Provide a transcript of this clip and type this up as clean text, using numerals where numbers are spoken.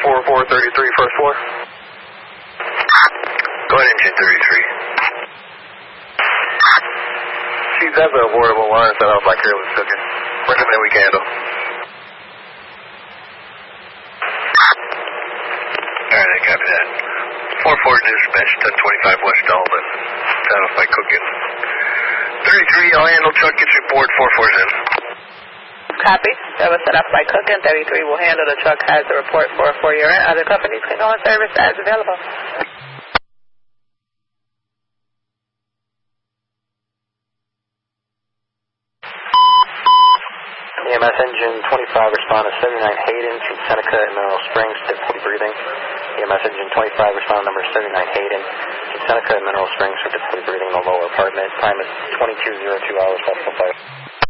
4433, first floor. Go ahead, engine 33. Chief, that's an avoidable line set off by careless cooking. Recommend we handle. Alright, I copy that. 44 dispatch, 1025 West Alden. Set off by cooking. 33, I'll handle truck, gets report, 44's in. Copy. That was set up by Cookin. 33 will handle the truck, has the report 44 you're in. Other companies can go on service as available. EMS engine 25 respond to 79 Hayden from Seneca and Mineral Springs, difficulty breathing. EMS engine 25 respond number 79 Hayden from Seneca and Mineral Springs for difficulty breathing in the lower apartment. Time is 22:02 hours, possible fire.